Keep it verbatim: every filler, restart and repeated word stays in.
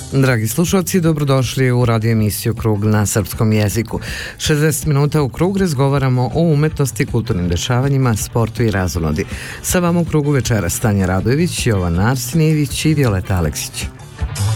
Dragi slušalci, dobrodošli u radio emisiju Krug na srpskom jeziku. šezdeset minuta u Krug razgovaramo o umetnosti, kulturnim dešavanjima, sportu i razonodi. Sa vama u Krugu večeras Tanja Radojević, Jovan Arsenijević i Violeta Aleksić.